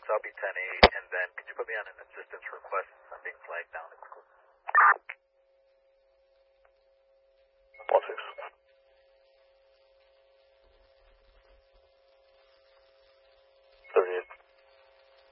I'll be 10-8, and then could you put me on an assistance request? I'm being flagged down. 1-6.